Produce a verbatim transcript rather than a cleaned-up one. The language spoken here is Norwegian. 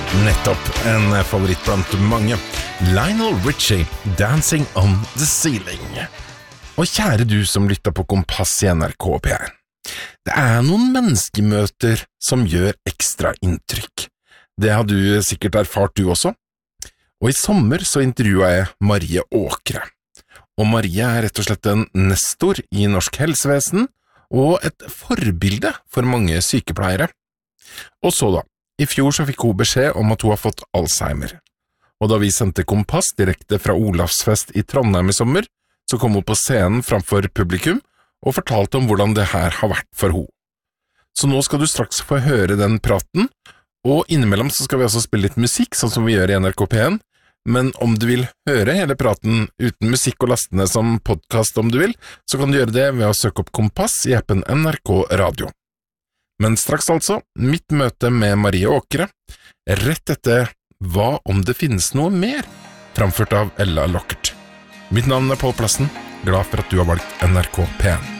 Nettopp, en favoritt blant mange. Lionel Richie, Dancing on the Ceiling. Og kjære du som lytter på Kompass i N R K P R. Det er noen menneskemøter som gjør ekstra inntrykk. Det har du sikkert erfart du også. Og i sommer så intervjuet jeg Marie Åkre. Og Marie er rett og slett en nestor i norsk helsevesen, og et forbilde for mange sykepleiere. Og så da, i fjor så fikk hun beskjed om at hun har fått Alzheimer. Og da vi sendte Kompass direkte fra Olavsfest i Trondheim i sommer, så kom hun på scenen framfor publikum og fortalte om hvordan det her har vært for henne. Så nå skal du straks få høre den praten, og innimellom så skal vi også spille litt musikk, sånn som vi gjør i N R K P en. Men om du vil høre hele praten uten musikk og lastene som podcast om du vil, så kan du gjøre det ved å søke opp Kompass i appen N R K Radio. Men straks altså, mitt møte med Marie Åkre, rett etter Hva om det finnes noe mer, framført av Ella Lockert. Mitt navn er Pål Plassen, glad for at du har valgt N R K P en.